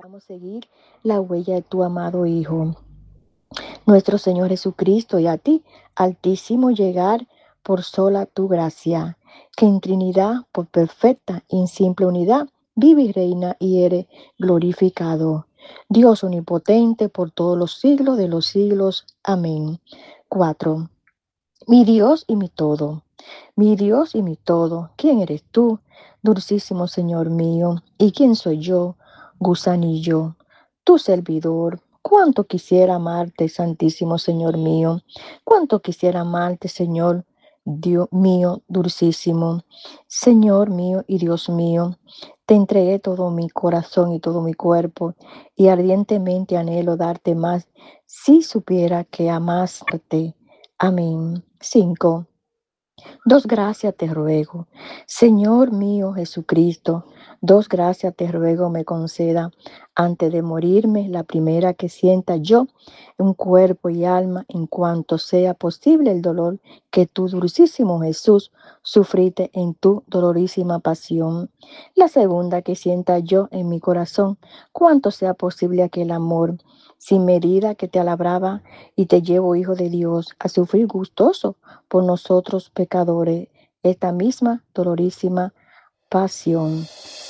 Vamos a seguir la huella de tu amado Hijo, nuestro Señor Jesucristo, y a ti, Altísimo, llegar por sola tu gracia, que en Trinidad, por perfecta y simple unidad, vive y reina y eres glorificado. Dios omnipotente por todos los siglos de los siglos. Amén. 4. Mi Dios y mi todo. Mi Dios y mi todo, ¿quién eres tú, dulcísimo Señor mío? ¿Y quién soy yo, gusanillo? Tu servidor. Cuánto quisiera amarte, Santísimo Señor mío. Cuánto quisiera amarte, Señor Dios mío, dulcísimo. Señor mío y Dios mío, te entregué todo mi corazón y todo mi cuerpo, y ardientemente anhelo darte más, si supiera que amaste. Amén. 5. Dos gracias te ruego, Señor mío Jesucristo, dos gracias te ruego me conceda antes de morirme, la primera que sienta yo en cuerpo y alma, en cuanto sea posible el dolor que tu dulcísimo Jesús sufriste en tu dolorísima pasión. La segunda que sienta yo en mi corazón, cuanto sea posible aquel amor sin medida que te alabraba y te llevo, Hijo de Dios, a sufrir gustoso por nosotros pecadores esta misma dolorísima pasión.